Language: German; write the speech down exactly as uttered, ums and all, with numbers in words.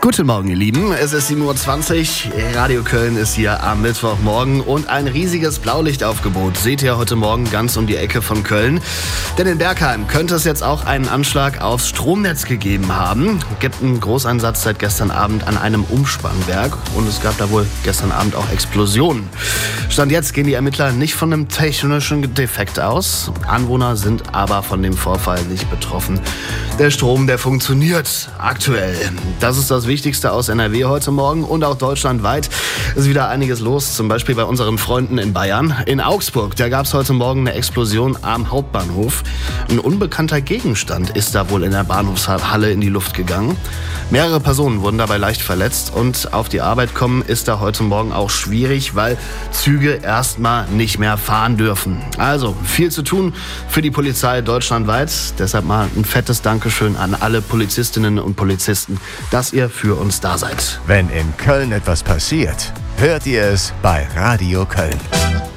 Guten Morgen, ihr Lieben. Es ist sieben Uhr zwanzig. Radio Köln ist hier am Mittwochmorgen und ein riesiges Blaulichtaufgebot seht ihr heute Morgen ganz um die Ecke von Köln. Denn in Bergheim könnte es jetzt auch einen Anschlag aufs Stromnetz gegeben haben. Es gibt einen Großeinsatz seit gestern Abend an einem Umspannwerk und es gab da wohl gestern Abend auch Explosionen. Stand jetzt gehen die Ermittler nicht von einem technischen Defekt aus. Anwohner sind aber von dem Vorfall nicht betroffen. Der Strom, der funktioniert aktuell. Das ist das Wichtigste aus N R W heute Morgen und auch deutschlandweit ist wieder einiges los, zum Beispiel bei unseren Freunden in Bayern. In Augsburg, da gab es heute Morgen eine Explosion am Hauptbahnhof. Ein unbekannter Gegenstand ist da wohl in der Bahnhofshalle in die Luft gegangen. Mehrere Personen wurden dabei leicht verletzt und auf die Arbeit kommen ist da heute Morgen auch schwierig, weil Züge erstmal nicht mehr fahren dürfen. Also viel zu tun für die Polizei deutschlandweit. Deshalb mal ein fettes Dankeschön an alle Polizistinnen und Polizisten, dass ihr für uns da seid. Wenn in Köln etwas passiert, hört ihr es bei Radio Köln.